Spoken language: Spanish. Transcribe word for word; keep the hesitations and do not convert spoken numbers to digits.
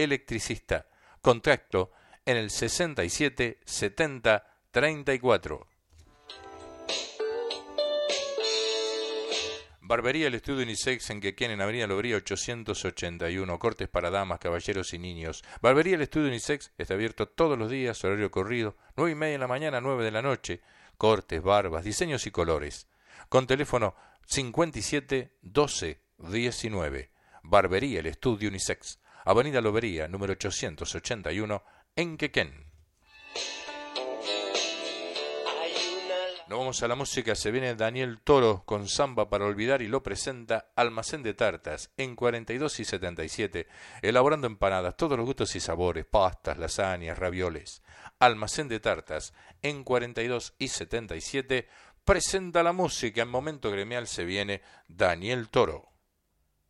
electricista. Contacto en el sesenta y siete setenta treinta y cuatro. Barbería El Estudio Unisex en Quequén, en Avenida Lobería ochocientos ochenta y uno. Cortes para damas, caballeros y niños. Barbería El Estudio Unisex está abierto todos los días, horario corrido, nueve y media de la mañana, nueve de la noche. Cortes, barbas, diseños y colores. Con teléfono cincuenta y siete doce diecinueve. Barbería El Estudio Unisex, Avenida Lobería, número ochocientos ochenta y uno, en Quequén. Nos vamos a la música, se viene Daniel Toro con Samba para Olvidar y lo presenta Almacén de Tartas en cuarenta y dos y setenta y siete, elaborando empanadas, todos los gustos y sabores, pastas, lasañas, ravioles. Almacén de Tartas en cuarenta y dos y setenta y siete presenta la música. En Momento Gremial se viene Daniel Toro.